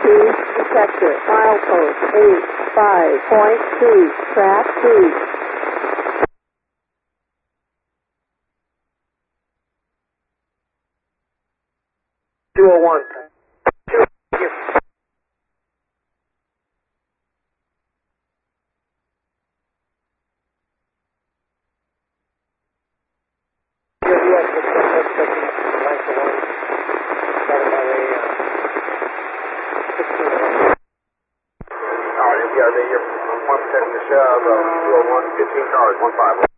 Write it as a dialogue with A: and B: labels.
A: detector, milepost 85.2, track 2.
B: You're 1% in the shove, 201, 15 cars, 15.